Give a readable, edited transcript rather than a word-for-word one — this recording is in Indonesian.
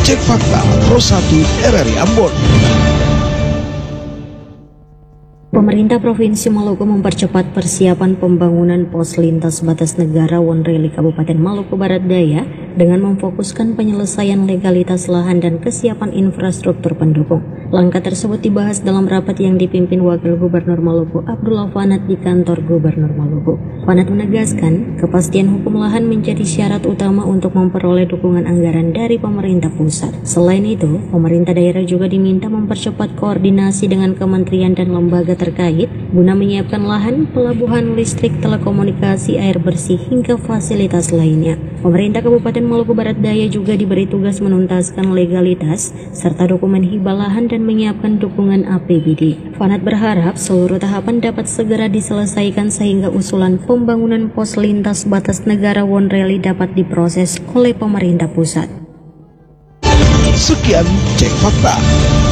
Cek Fakta Pro 1 RRI Ambon. Pemerintah Provinsi Maluku mempercepat persiapan pembangunan pos lintas batas negara Wonreli Kabupaten Maluku Barat Daya dengan memfokuskan penyelesaian legalitas lahan dan kesiapan infrastruktur pendukung. Langkah tersebut dibahas dalam rapat yang dipimpin Wakil Gubernur Maluku Abdullah Fanat di kantor Gubernur Maluku. Fanat menegaskan, kepastian hukum lahan menjadi syarat utama untuk memperoleh dukungan anggaran dari pemerintah pusat. Selain itu, pemerintah daerah juga diminta mempercepat koordinasi dengan kementerian dan lembaga terkait guna menyiapkan lahan, pelabuhan, listrik, telekomunikasi, air bersih, hingga fasilitas lainnya. Pemerintah Kabupaten Maluku Barat Daya juga diberi tugas menuntaskan legalitas serta dokumen hibah lahan dan menyiapkan dukungan APBD. Fanat berharap seluruh tahapan dapat segera diselesaikan sehingga usulan pembangunan pos lintas batas negara Wonreli dapat diproses oleh pemerintah pusat. Sekian Cek Fakta.